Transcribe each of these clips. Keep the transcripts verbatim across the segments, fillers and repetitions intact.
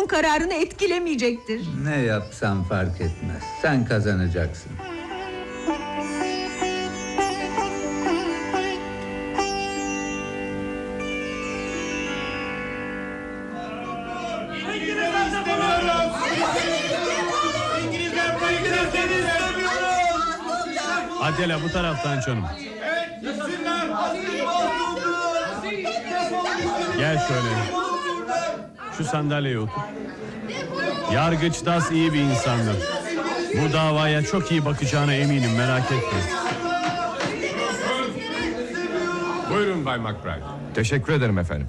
onun kararını etkilemeyecektir. Ne yapsam fark etmez. Sen kazanacaksın. Adela bu taraftan canım. Gel şöyle. Şu sandalyeye otur. Yargıç Das iyi bir insandır. Bu davaya çok iyi bakacağına eminim, merak etme. Buyurun Bay McBride. Teşekkür ederim efendim.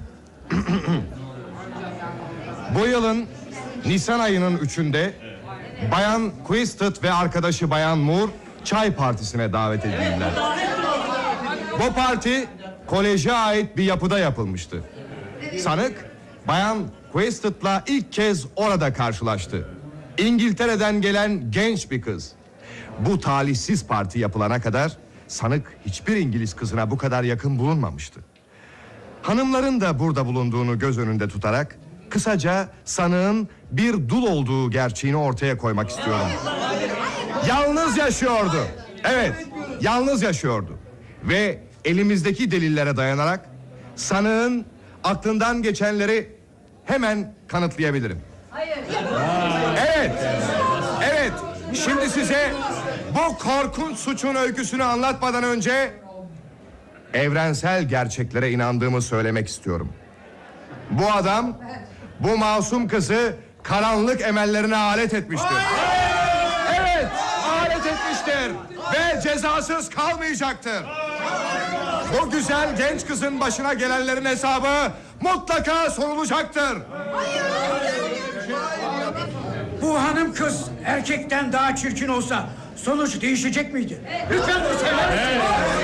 Bu yılın Nisan ayının üçünde Bayan Quisted ve arkadaşı Bayan Moore çay partisine davet edildiler. Bu parti koleje ait bir yapıda yapılmıştı. Sanık Bayan Quisted'la ilk kez orada karşılaştı. İngiltere'den gelen genç bir kız. Bu talihsiz parti yapılana kadar sanık hiçbir İngiliz kızına bu kadar yakın bulunmamıştı. Hanımların da burada bulunduğunu göz önünde tutarak kısaca sanığın bir dul olduğu gerçeğini ortaya koymak istiyorum. Yalnız yaşıyordu. Evet, yalnız yaşıyordu. Ve elimizdeki delillere dayanarak sanığın aklından geçenleri hemen kanıtlayabilirim. Evet, evet. Şimdi size bu korkunç suçun öyküsünü anlatmadan önce evrensel gerçeklere inandığımı söylemek istiyorum. Bu adam bu masum kızı karanlık emellerine alet etmiştir. Evet, alet etmiştir ve cezasız kalmayacaktır. Bu güzel genç kızın başına gelenlerin hesabı mutlaka sorulacaktır. Bu hanım kız erkekten daha çirkin olsa sonuç değişecek miydi? Lütfen bu şeyler...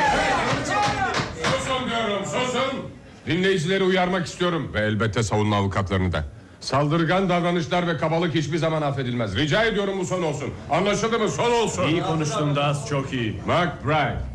Susun diyorum, susun. Dinleyicileri uyarmak istiyorum ve elbette savunma avukatlarını da. Saldırgan davranışlar ve kabalık hiçbir zaman affedilmez. Rica ediyorum bu son olsun. Anlaşıldı mı? Son olsun. İyi konuştun Das, çok iyi. McBride,